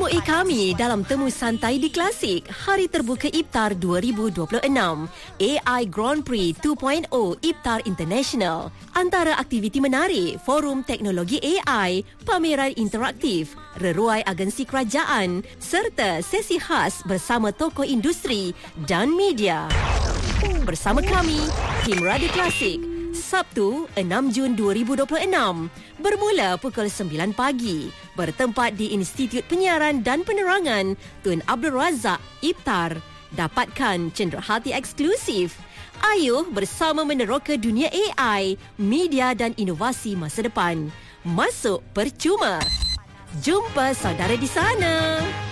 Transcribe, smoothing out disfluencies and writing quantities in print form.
Temui kami dalam Temu Santai di Klasik Hari Terbuka Iftar 2026 AI Grand Prix 2.0 Iftar International. Antara aktiviti menarik, forum teknologi AI, pameran interaktif, reruai agensi kerajaan serta sesi khas bersama tokoh industri dan media. Bersama kami, Tim Radio Klasik, Sabtu 6 Jun 2026 bermula pukul 9 pagi bertempat di Institut Penyiaran dan Penerangan Tun Abdul Razak Iftar. Dapatkan cenderahati eksklusif. Ayuh bersama meneroka dunia AI, media dan inovasi masa depan. Masuk percuma. Jumpa saudara di sana.